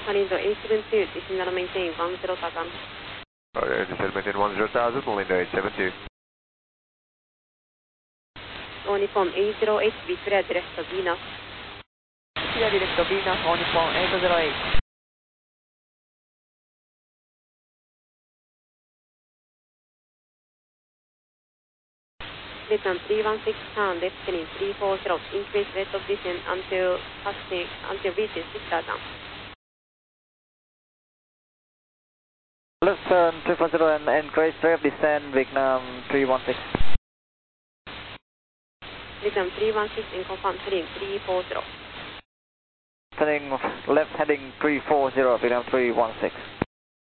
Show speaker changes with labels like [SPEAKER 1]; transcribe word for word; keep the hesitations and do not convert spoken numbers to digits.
[SPEAKER 1] Malindo eight seven two, descend and maintain one zero thousand.
[SPEAKER 2] Alright, descend and maintain one zero thousand, Malindo eight seven two.
[SPEAKER 1] All Nippon eight zero eight, be clear direct to Venus.
[SPEAKER 3] Clear direct to Venus, All Nippon eight zero eight.
[SPEAKER 1] Return three one six, turn left heading three four zero, increase rate of descent until passing, until reaching six thousand.
[SPEAKER 3] Left turn three four zero and increase rate of descent, Vietnam three one six.
[SPEAKER 1] Return three one six and confirm heading three four zero.
[SPEAKER 3] Turning left heading three four zero, Vietnam three one six.